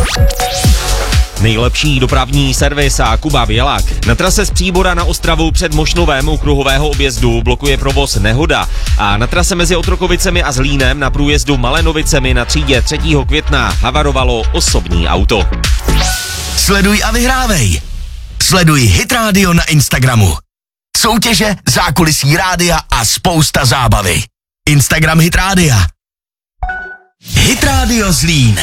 Nejlepší dopravní servis a Kuba Bělák. Na trase z Příbora na Ostravu před Mošnovem u kruhového objezdu blokuje provoz nehoda a na trase mezi Otrokovicemi a Zlínem na průjezdu Malenovicemi na třídě 3. května havarovalo osobní auto. Sleduj a vyhrávej. Sleduj Hit Radio na Instagramu. Soutěže, zákulisí rádia a spousta zábavy. Instagram Hit Rádia. Hit Radio Zlín.